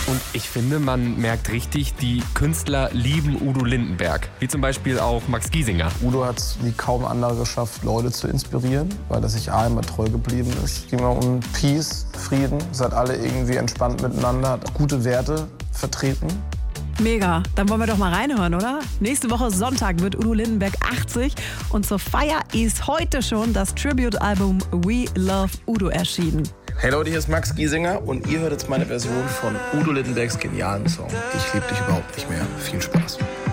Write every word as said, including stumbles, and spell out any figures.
Und ich finde, man merkt richtig, die Künstler lieben Udo Lindenberg. Wie zum Beispiel auch Max Giesinger. Udo hat es wie kaum andere geschafft, Leute zu inspirieren, weil er sich A immer treu geblieben ist. Es ging immer um Peace, Frieden. Seid alle irgendwie entspannt miteinander, hat gute Werte vertreten. Mega, dann wollen wir doch mal reinhören, oder? Nächste Woche Sonntag wird Udo Lindenberg achtzig und zur Feier ist heute schon das Tribute-Album We Love Udo erschienen. Hey Leute, hier ist Max Giesinger und ihr hört jetzt meine Version von Udo Lindenbergs genialen Song Ich lieb dich überhaupt nicht mehr. Viel Spaß.